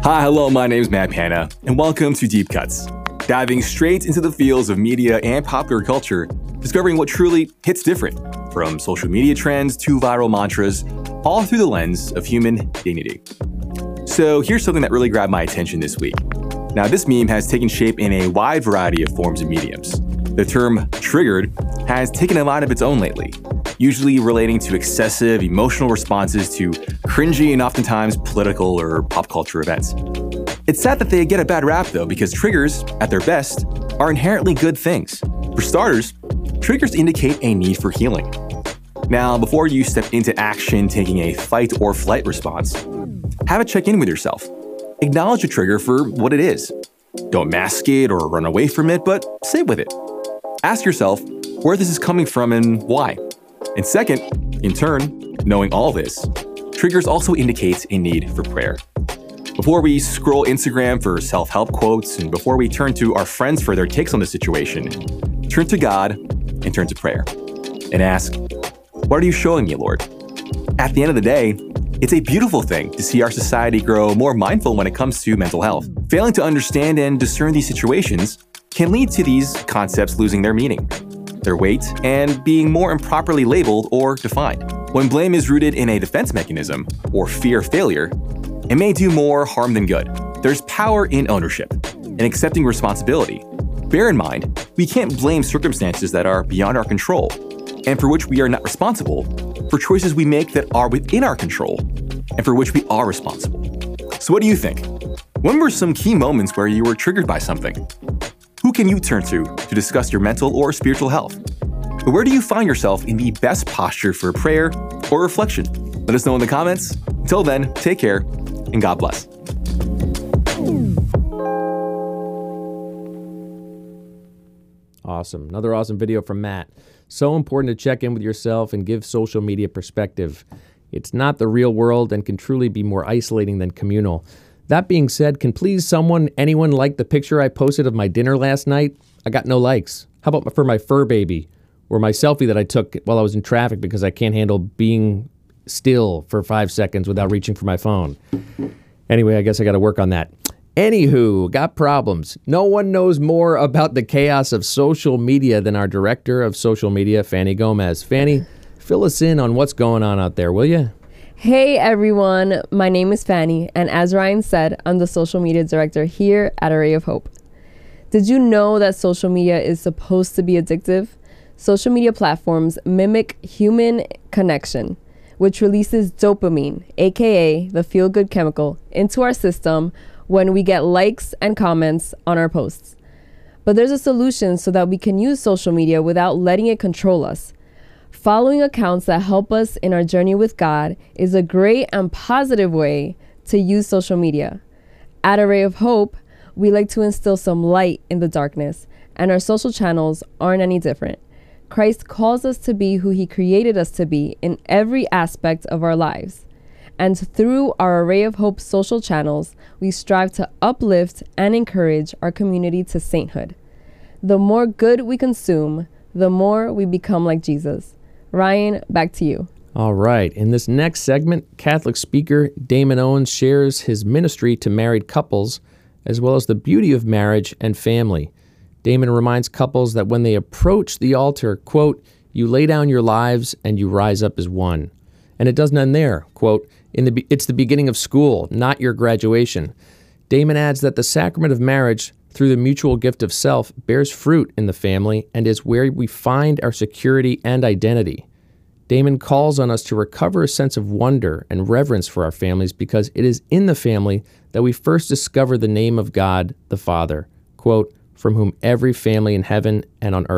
Hi, hello, my name is Matt Panna, and welcome to Deep Cuts, diving straight into the fields of media and popular culture, discovering what truly hits different, from social media trends to viral mantras, all through the lens of human dignity. So here's something that really grabbed my attention this week. Now, this meme has taken shape in a wide variety of forms and mediums. The term triggered has taken a mind of its own lately, usually relating to excessive emotional responses to cringy and oftentimes political or pop culture events. It's sad that they get a bad rap though, because triggers, at their best, are inherently good things. For starters, triggers indicate a need for healing. Now, before you step into action taking a fight or flight response, have a check-in with yourself. Acknowledge a trigger for what it is. Don't mask it or run away from it, but sit with it. Ask yourself where this is coming from and why. And second, in turn, knowing all this, triggers also indicate a need for prayer. Before we scroll Instagram for self-help quotes, and before we turn to our friends for their takes on the situation, turn to God and turn to prayer. And ask, what are you showing me, Lord? At the end of the day, it's a beautiful thing to see our society grow more mindful when it comes to mental health. Failing to understand and discern these situations can lead to these concepts losing their meaning, their weight, and being more improperly labeled or defined. When blame is rooted in a defense mechanism or fear of failure, it may do more harm than good. There's power in ownership and accepting responsibility. Bear in mind, we can't blame circumstances that are beyond our control and for which we are not responsible, for choices we make that are within our control and for which we are responsible. So what do you think? When were some key moments where you were triggered by something? Who can you turn to discuss your mental or spiritual health? But where do you find yourself in the best posture for prayer or reflection? Let us know in the comments. Until then, take care and God bless. Awesome. Another awesome video from Matt. So important to check in with yourself and give social media perspective. It's not the real world and can truly be more isolating than communal. That being said, can anyone like the picture I posted of my dinner last night? I got no likes. How about for my fur baby? Or my selfie that I took while I was in traffic because I can't handle being still for 5 seconds without reaching for my phone. Anyway, I guess I got to work on that. Anywho, got problems. No one knows more about the chaos of social media than our director of social media, Fanny Gomez. Fanny, fill us in on what's going on out there, will you? Hey everyone, my name is Fanny, and as Ryan said, I'm the social media director here at Array of Hope. Did you know that social media is supposed to be addictive? Social media platforms mimic human connection, which releases dopamine, aka the feel-good chemical, into our system when we get likes and comments on our posts. But there's a solution so that we can use social media without letting it control us. Following accounts that help us in our journey with God is a great and positive way to use social media. At Array of Hope, we like to instill some light in the darkness, and our social channels aren't any different. Christ calls us to be who he created us to be in every aspect of our lives. And through our Array of Hope social channels, we strive to uplift and encourage our community to sainthood. The more good we consume, the more we become like Jesus. Ryan, back to you. All right. In this next segment, Catholic speaker Damon Owens shares his ministry to married couples, as well as the beauty of marriage and family. Damon reminds couples that when they approach the altar, quote, you lay down your lives and you rise up as one. And it doesn't end there, quote, it's the beginning of school, not your graduation. Damon adds that the sacrament of marriage, through the mutual gift of self, bears fruit in the family and is where we find our security and identity. Damon calls on us to recover a sense of wonder and reverence for our families because it is in the family that we first discover the name of God, the Father, quote, from whom every family in heaven and on earth